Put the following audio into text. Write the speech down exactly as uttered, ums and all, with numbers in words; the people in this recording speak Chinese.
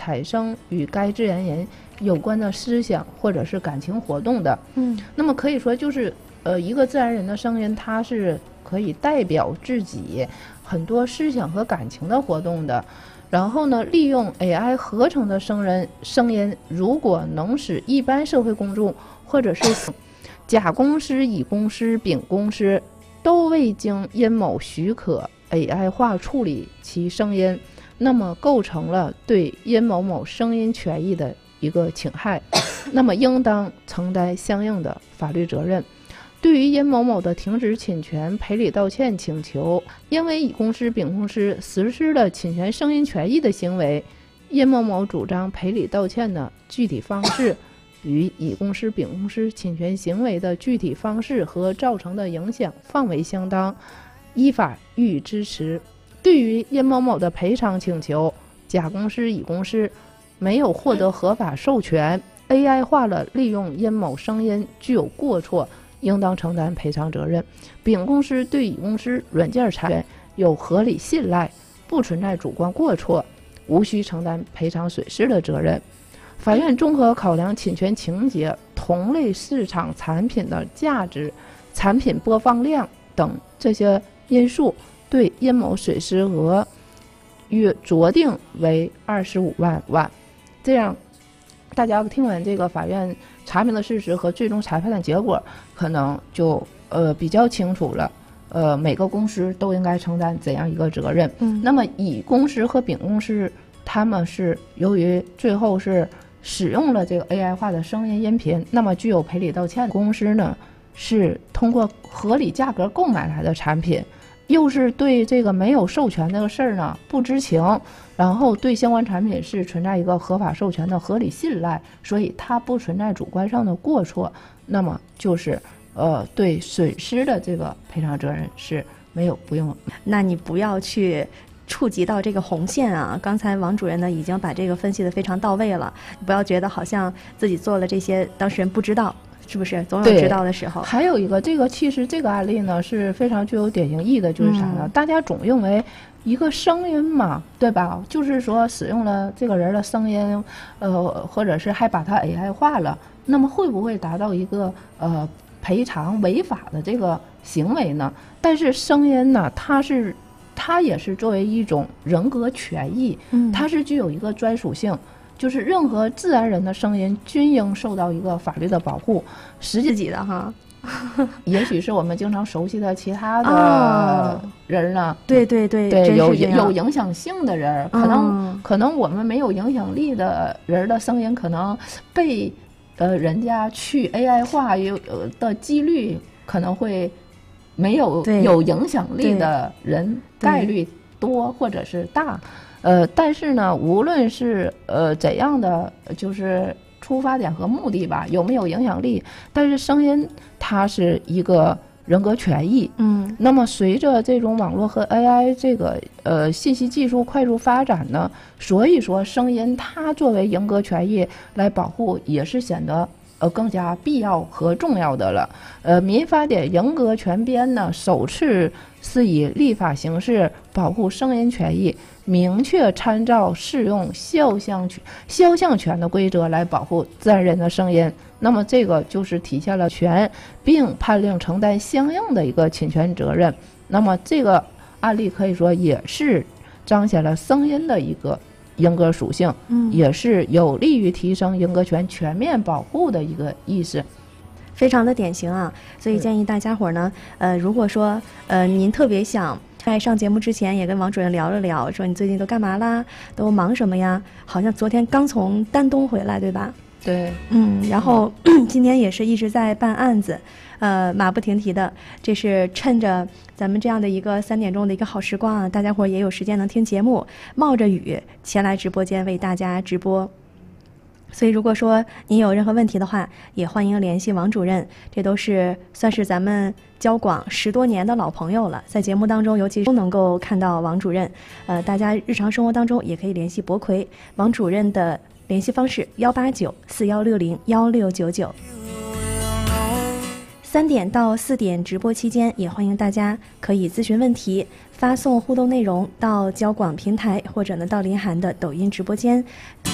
产生与该自然人有关的思想或者是感情活动的。 嗯， 那么可以说就是呃一个自然人的声音，它是可以代表自己很多思想和感情的活动的。然后呢，利用 A I 合成的声人声音，如果能使一般社会公众或者是甲公司、乙公司、丙公司都未经殷某许可 A I 化处理其声音，那么构成了对殷某某声音权益的一个侵害，那么应当承担相应的法律责任。对于殷某某的停止侵权、赔礼道歉请求，因为乙公司、丙公司实施了侵权声音权益的行为，殷某某主张赔礼道歉的具体方式与乙公司、丙公司侵权行为的具体方式和造成的影响范围相当，依法予以支持。对于殷某某的赔偿请求，甲公司、乙公司没有获得合法授权 A I 化了利用殷某声音具有过错，应当承担赔偿责任。丙公司对乙公司软件产权有合理信赖，不存在主观过错，无需承担赔偿损失的责任。法院综合考量侵权情节、同类市场产品的价值、产品播放量等这些因素，对殷某损失额约酌定为二十五万万。这样大家听完这个法院查明的事实和最终裁判的结果，可能就呃比较清楚了。呃，每个公司都应该承担怎样一个责任？ 嗯， 那么乙公司和丙公司，他们是由于最后是使用了这个 A I 化的声音音频，那么具有赔礼道歉的公司呢，是通过合理价格购买来的产品，又是对这个没有授权这个事儿呢不知情，然后对相关产品是存在一个合法授权的合理信赖，所以它不存在主观上的过错，那么就是呃对损失的这个赔偿责任是没有不用。 那你不要去触及到这个红线啊！刚才王主任呢已经把这个分析得非常到位了，不要觉得好像自己做了这些，当事人不知道，是不是？总有知道的时候。 还有一个，这个其实这个案例呢是非常具有典型意义的，就是啥呢？嗯、大家总认为一个声音嘛，对吧？就是说使用了这个人的声音，呃，或者是还把它 A I 化了，那么会不会达到一个呃赔偿违法的这个行为呢？但是声音呢，它是。它也是作为一种人格权益，它是具有一个专属性，就是任何自然人的声音均应受到一个法律的保护。实际自己的哈，也许是我们经常熟悉的其他的人呢，啊、 对对对对，有有影响性的人，可能、 嗯、 可能我们没有影响力的人的声音，可能被呃人家去 A I 化有的几率可能会。没有有影响力的人概率多或者是大，呃，但是呢，无论是呃怎样的就是出发点和目的吧，有没有影响力，但是声音它是一个人格权益。 嗯， 那么随着这种网络和 A I 这个呃信息技术快速发展呢，所以说声音它作为人格权益来保护，也是显得。呃，更加必要和重要的了。呃，民法典人格权编呢，首次是以立法形式保护声音权益，明确参照适用肖像权、肖像权的规则来保护自然人的声音。那么这个就是体现了权，并判令承担相应的一个侵权责任。那么这个案例可以说也是彰显了声音的一个。人格属性， 嗯， 也是有利于提升人格权全面保护的一个意识， 非常的典型啊。所以建议大家伙呢，呃，如果说呃您特别想在上节目之前也跟王主任聊了聊，说你最近都干嘛啦，都忙什么呀？好像昨天刚从丹东回来，对吧？ 对， 嗯，然后、嗯、今天也是一直在办案子，呃，马不停蹄的。这是趁着咱们这样的一个三点钟的一个好时光啊，大家伙也有时间能听节目，冒着雨前来直播间为大家直播。所以如果说您有任何问题的话，也欢迎联系王主任，这都是算是咱们交广十多年的老朋友了，在节目当中尤其都能够看到王主任。呃，大家日常生活当中也可以联系博奎王主任的联系方式幺八九四幺六零幺六九九。三点到四点直播期间，也欢迎大家可以咨询问题，发送互动内容到交广平台，或者呢到林涵的抖音直播间。